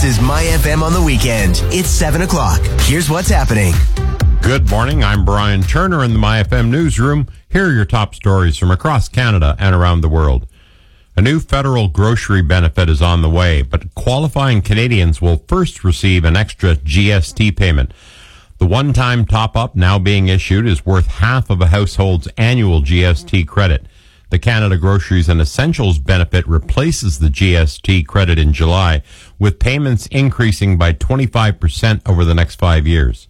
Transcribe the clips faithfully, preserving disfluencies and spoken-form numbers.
This is My F M on the weekend. It's seven o'clock. Here's what's happening. Good morning. I'm Brian Turner in the My F M newsroom. Here are your top stories from across Canada and around the world. A new federal grocery benefit is on the way, but qualifying Canadians will first receive an extra G S T payment. The one-time top-up now being issued is worth half of a household's annual G S T credit. The Canada Groceries and Essentials benefit replaces the G S T credit in July, with payments increasing by twenty-five percent over the next five years.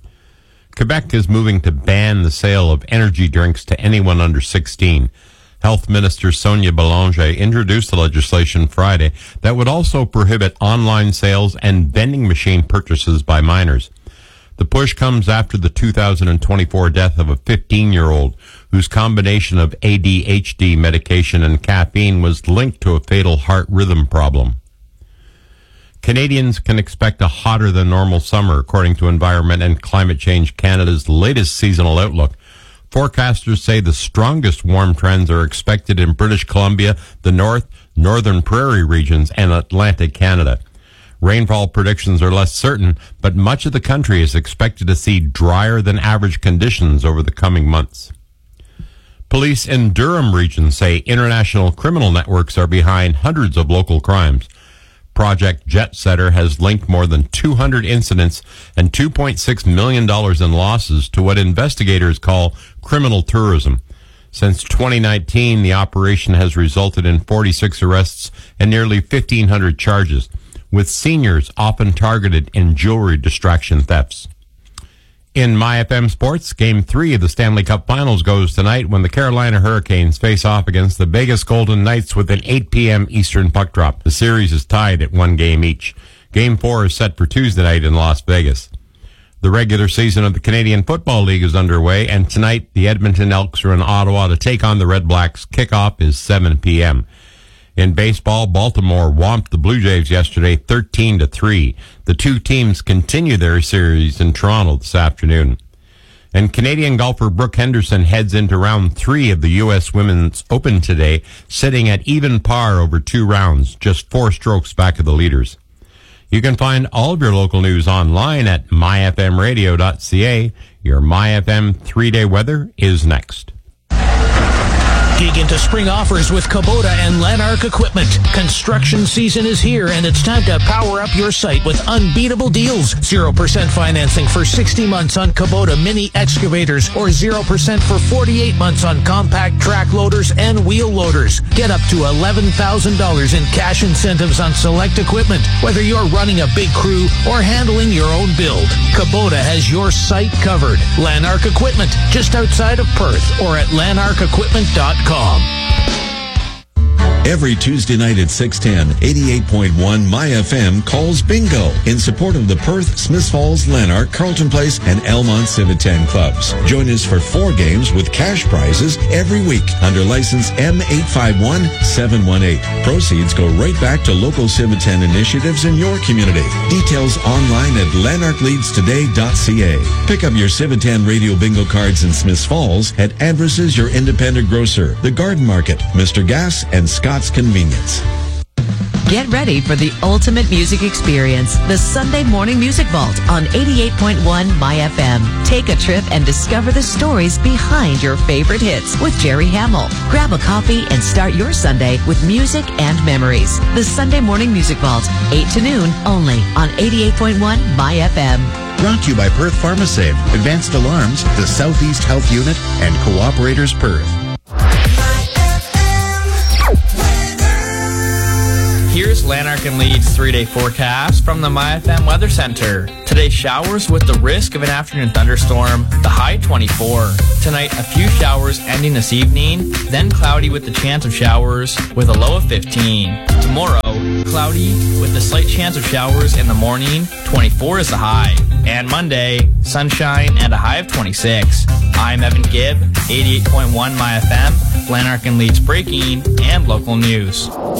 Quebec is moving to ban the sale of energy drinks to anyone under sixteen. Health Minister Sonia Belanger introduced the legislation Friday that would also prohibit online sales and vending machine purchases by minors. The push comes after the two thousand twenty-four death of a fifteen-year-old whose combination of A D H D medication and caffeine was linked to a fatal heart rhythm problem. Canadians can expect a hotter than normal summer, according to Environment and Climate Change Canada's latest seasonal outlook. Forecasters say the strongest warm trends are expected in British Columbia, the North, Northern Prairie regions, and Atlantic Canada. Rainfall predictions are less certain, but much of the country is expected to see drier than average conditions over the coming months. Police in Durham region say international criminal networks are behind hundreds of local crimes. Project Jetsetter has linked more than two hundred incidents and two point six million dollars in losses to what investigators call criminal tourism. Since twenty nineteen, the operation has resulted in forty-six arrests and nearly fifteen hundred charges, with seniors often targeted in jewelry distraction thefts. In My F M Sports, Game three of the Stanley Cup Finals goes tonight when the Carolina Hurricanes face off against the Vegas Golden Knights with an eight p.m. Eastern puck drop. The series is tied at one game each. Game four is set for Tuesday night in Las Vegas. The regular season of the Canadian Football League is underway, and tonight the Edmonton Elks are in Ottawa to take on the Red Blacks. Kickoff is seven p.m. In baseball, Baltimore whomped the Blue Jays yesterday thirteen to three. The two teams continue their series in Toronto this afternoon. And Canadian golfer Brooke Henderson heads into round three of the U S Women's Open today, sitting at even par over two rounds, just four strokes back of the leaders. You can find all of your local news online at my f m radio dot c a. Your My F M three-day weather is next. Dig into spring offers with Kubota and Lanark Equipment. Construction season is here, and it's time to power up your site with unbeatable deals. zero percent financing for sixty months on Kubota mini excavators, or zero percent for forty-eight months on compact track loaders and wheel loaders. Get up to eleven thousand dollars in cash incentives on select equipment, whether you're running a big crew or handling your own build. Kubota has your site covered. Lanark Equipment, just outside of Perth, or at lanark equipment dot com. Every Tuesday night at six ten, eighty-eight point one My F M calls bingo in support of the Perth, Smiths Falls, Lanark, Carlton Place, and Elmont Civitan clubs. Join us for four games with cash prizes every week under license M eight five one seven one eight. Proceeds go right back to local Civitan initiatives in your community. Details online at lanark leads today dot c a. Pick up your Civitan radio bingo cards in Smiths Falls at Andrus's Your Independent Grocer, The Garden Market, Mister Gas, and Scott's Convenience. Get ready for the ultimate music experience, the Sunday Morning Music Vault on eighty-eight point one My F M. Take a trip and discover the stories behind your favorite hits with Jerry Hamill. Grab a coffee and start your Sunday with music and memories. The Sunday Morning Music Vault, eight to noon, only on eighty-eight point one My F M. Brought to you by Perth PharmaSafe, Advanced Alarms, the Southeast Health Unit, and Cooperators Perth. Here's Lanark and Leeds three-day forecast from the My F M Weather Center. Today, showers with the risk of an afternoon thunderstorm, the high twenty-four. Tonight, a few showers ending this evening, then cloudy with the chance of showers with a low of fifteen. Tomorrow, cloudy with the slight chance of showers in the morning, twenty-four is the high. And Monday, sunshine and a high of twenty-six. I'm Evan Gibb, eighty-eight point one My F M, Lanark and Leeds breaking and local news.